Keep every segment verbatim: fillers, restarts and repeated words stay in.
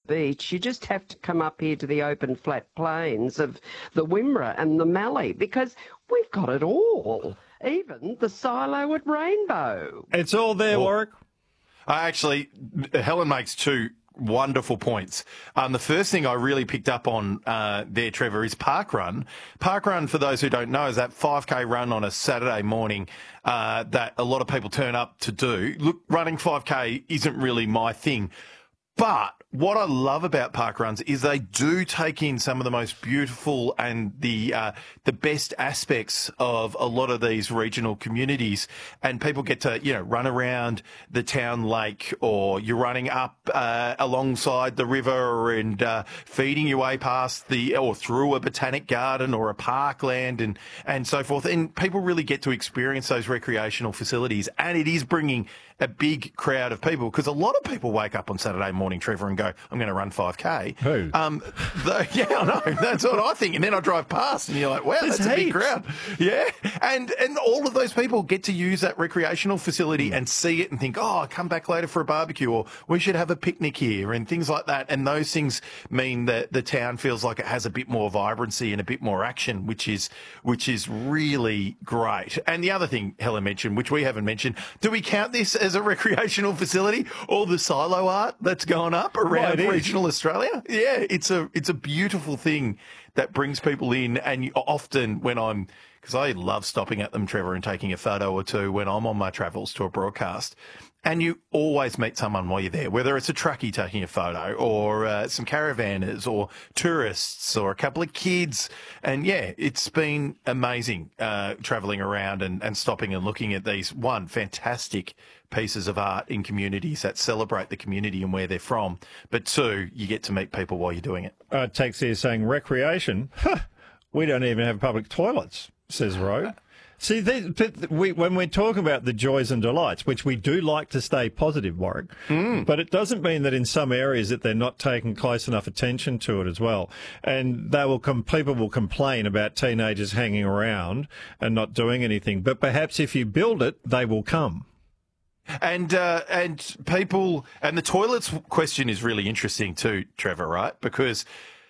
beach. You just have to come up here to the open flat plains of the Wimmera and the Mallee because we've got it all. Even the silo at Rainbow. It's all there, Oh. Warwick. I actually, Helen makes two wonderful points. Um, the first thing I really picked up on uh, there, Trevor, is Parkrun. Parkrun, for those who don't know, is that five K run on a Saturday morning uh, that a lot of people turn up to do. Look, running five K isn't really my thing. But what I love about parkruns is they do take in some of the most beautiful and the uh, the best aspects of a lot of these regional communities, and people get to you know run around the town lake, or you're running up uh, alongside the river and uh, feeding your way past the or through a botanic garden or a parkland and and so forth. And people really get to experience those recreational facilities, and it is bringing a big crowd of people because a lot of people wake up on Saturday morning, Trevor, and go, I'm going to run five K. Who? Um, the, yeah, I know. That's what I think. And then I drive past and you're like, wow, There's that's a big heaps. crowd. Yeah. And and all of those people get to use that recreational facility and see it and think, oh, I'll come back later for a barbecue, or we should have a picnic here and things like that. And those things mean that the town feels like it has a bit more vibrancy and a bit more action, which is which is really great. And the other thing Helen mentioned, which we haven't mentioned, do we count this as a recreational facility? All the silo art that's gone up around Well, it is. regional Australia? Yeah, it's a it's a beautiful thing that brings people in. And you, often when I'm, because I love stopping at them, Trevor, and taking a photo or two when I'm on my travels to a broadcast. And you always meet someone while you're there, whether it's a truckie taking a photo or uh, some caravanners or tourists or a couple of kids. And yeah, it's been amazing uh, travelling around and, and stopping and looking at these, one, fantastic pieces of art in communities that celebrate the community and where they're from. But two, you get to meet people while you're doing it. Uh, text here saying recreation. Huh, we don't even have public toilets, says Rogue. See, th th we, when we're talking about the joys and delights, which we do like to stay positive, Warwick, mm. but it doesn't mean that in some areas that they're not taking close enough attention to it as well. And they will com people will complain about teenagers hanging around and not doing anything. But perhaps if you build it, they will come. And uh, and people and the toilets question is really interesting too, Trevor, right? Because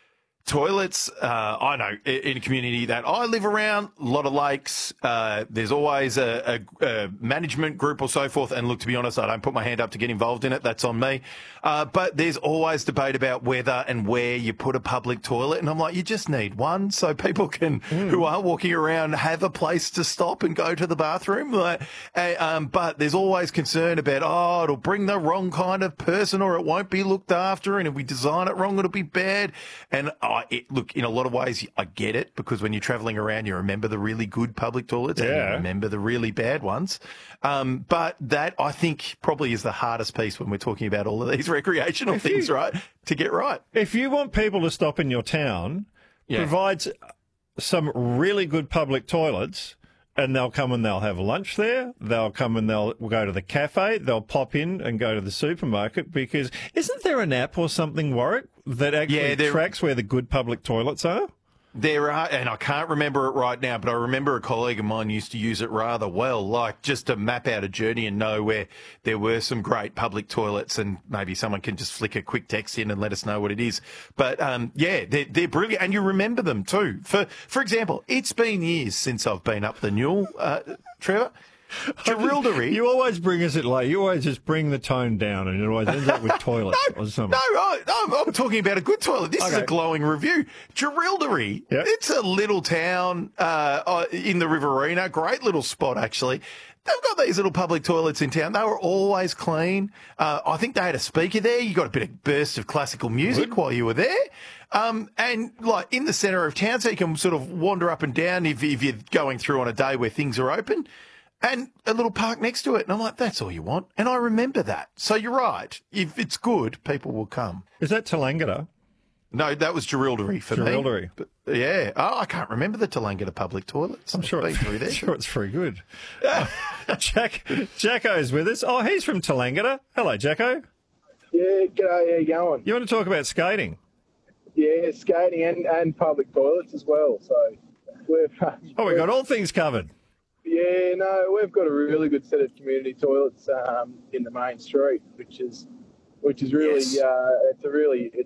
toilets, uh, I know in a community that I live around, a lot of lakes, uh, there's always a, a, a management group or so forth. And look, to be honest, I don't put my hand up to get involved in it. That's on me. Uh, but there's always debate about whether and where you put a public toilet. And I'm like, you just need one so people can, mm. who are walking around, have a place to stop and go to the bathroom. Like, uh, um, but there's always concern about, oh, it'll bring the wrong kind of person or it won't be looked after. And if we design it wrong, it'll be bad. And I, it, look, in a lot of ways, I get it, because when you're travelling around, you remember the really good public toilets yeah. and you remember the really bad ones. Um, but that, I think, probably is the hardest piece when we're talking about all of these recreational if things, you, right, to get right. If you want people to stop in your town, yeah. provide some really good public toilets, and they'll come and they'll have lunch there. They'll come and they'll go to the cafe. They'll pop in and go to the supermarket, because isn't there an app or something, Warwick, that actually yeah, tracks where the good public toilets are? There are, and I can't remember it right now, but I remember a colleague of mine used to use it rather well, like just to map out a journey and know where there were some great public toilets, and maybe someone can just flick a quick text in and let us know what it is. But um, yeah, they're, they're brilliant, and you remember them too. For for example, it's been years since I've been up the Newell, uh, Trevor. Jerilderie. You always bring us at late. You always just bring the tone down, and it always ends up with toilets no, or something. No, I, I'm, I'm talking about a good toilet. This okay. is a glowing review. Jerilderie. Yep. It's a little town uh, in the Riverina. Great little spot, actually. They've got these little public toilets in town. They were always clean. Uh, I think they had a speaker there. You got a bit of burst of classical music Good. while you were there. Um, and like in the centre of town, so you can sort of wander up and down if, if you're going through on a day where things are open. And a little park next to it. And I'm like, that's all you want. And I remember that. So you're right. If it's good, people will come. Is that Tallangatta? No, that was Jerilderie for Jerilderie. me. But, yeah. Oh, I can't remember the Tallangatta public toilets. I'm sure, been through there. I'm sure it's very good. uh, Jack, Jacko's with us. Oh, he's from Tallangatta. Hello, Jacko. Yeah, g'day. How you going? You want to talk about skating? Yeah, skating and, and public toilets as well. So we've... Uh, oh, we've got all things covered. Yeah, no, we've got a really good set of community toilets um, in the main street, which is which is really yes. uh, it's a really